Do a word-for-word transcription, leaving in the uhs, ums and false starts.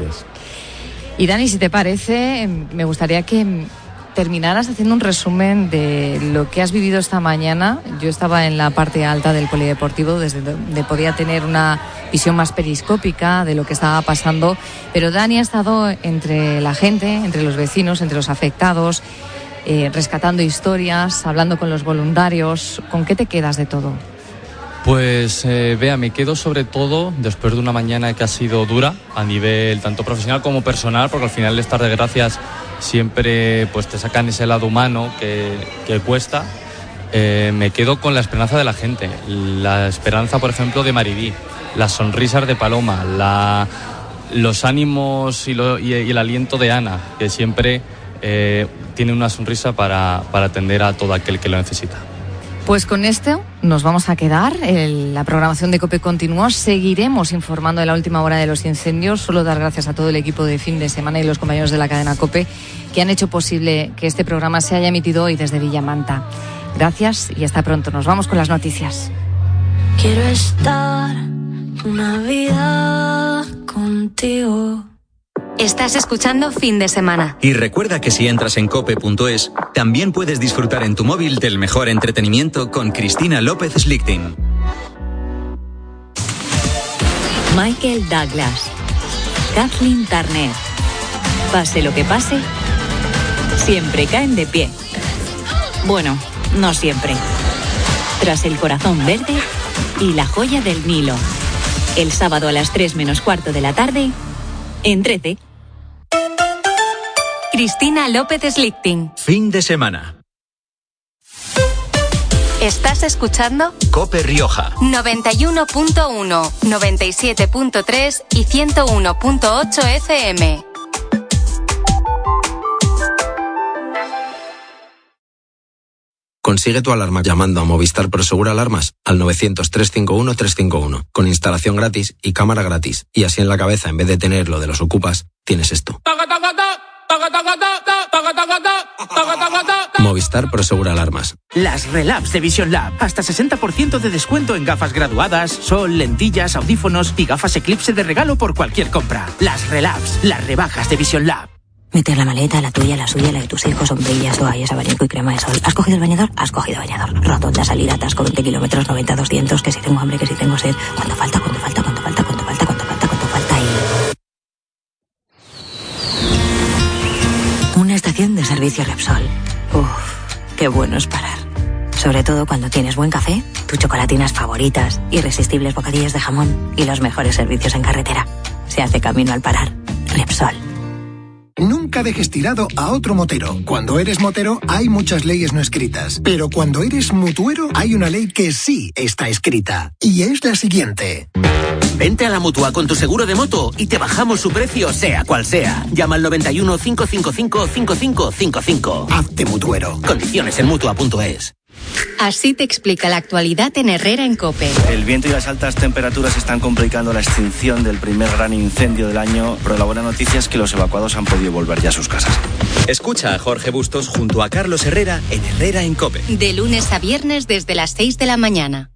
gracias. Y Dani, si te parece, me gustaría que terminaras haciendo un resumen de lo que has vivido esta mañana. Yo estaba en la parte alta del polideportivo, desde donde podía tener una visión más periscópica de lo que estaba pasando, pero Dani ha estado entre la gente, entre los vecinos, entre los afectados, eh, rescatando historias, hablando con los voluntarios. ¿Con qué te quedas de todo? Pues, eh, vea, me quedo sobre todo después de una mañana que ha sido dura a nivel tanto profesional como personal, porque al final estar de gracias siempre pues te sacan ese lado humano que, que cuesta. Eh, me quedo con la esperanza de la gente, la esperanza, por ejemplo, de Maridí, las sonrisas de Paloma, la, los ánimos y, lo, y, y el aliento de Ana, que siempre eh, tiene una sonrisa para, para atender a todo aquel que lo necesita. Pues con esto nos vamos a quedar. El, la programación de COPE continúa. Seguiremos informando de la última hora de los incendios. Solo dar gracias a todo el equipo de fin de semana y los compañeros de la cadena COPE que han hecho posible que este programa se haya emitido hoy desde Villamanta. Gracias y hasta pronto. Nos vamos con las noticias. Quiero estar una vida contigo. Estás escuchando Fin de Semana. Y recuerda que si entras en cope punto es, también puedes disfrutar en tu móvil del mejor entretenimiento con Cristina López Slichting. Michael Douglas, Kathleen Turner. Pase lo que pase, siempre caen de pie. Bueno, no siempre. Tras El corazón verde y La joya del Nilo. El sábado a las tres menos cuarto de la tarde, en trece. Cristina López Slichting. Fin de semana. ¿Estás escuchando? COPE Rioja. noventa y uno punto uno, noventa y siete punto tres y ciento uno punto ocho F M. Consigue tu alarma llamando a Movistar Prosegur Alarmas al novecientos, trescientos cincuenta y uno, trescientos cincuenta y uno, con instalación gratis y cámara gratis. Y así en la cabeza, en vez de tener lo de los ocupas, tienes esto. Movistar Prosegur Alarmas. Las Relabs de Vision Lab. Hasta sesenta por ciento de descuento en gafas graduadas, sol, lentillas, audífonos y gafas Eclipse de regalo por cualquier compra. Las Relabs, las rebajas de Vision Lab. Meter la maleta, la tuya, la suya, la de tus hijos, sombrillas, toallas, abanico y crema de sol. ¿Has cogido el bañador? Has cogido bañador. Rotonda, salida, atasco, veinte kilómetros, noventa, doscientos, que si tengo hambre, que si tengo sed. ¿Cuánto falta? ¿Cuánto falta? ¿Cuánto falta? ¿Cuánto falta? ¿Cuánto falta? ¿Cuánto falta? Y... una estación de servicio Repsol. Uff, qué bueno es parar. Sobre todo cuando tienes buen café, tus chocolatinas favoritas, irresistibles bocadillos de jamón y los mejores servicios en carretera. Se hace camino al parar. Repsol. Nunca dejes tirado a otro motero. Cuando eres motero hay muchas leyes no escritas, pero cuando eres mutuero hay una ley que sí está escrita, y es la siguiente. Vente a la Mutua con tu seguro de moto y te bajamos su precio sea cual sea. Llama al noventa y uno, cinco cinco cinco, cinco cinco cinco cinco. Hazte mutuero. Condiciones en mutua punto es. Así te explica la actualidad en Herrera en COPE. El viento y las altas temperaturas están complicando la extinción del primer gran incendio del año, pero la buena noticia es que los evacuados han podido volver ya a sus casas. Escucha a Jorge Bustos junto a Carlos Herrera en Herrera en COPE. De lunes a viernes desde las seis de la mañana.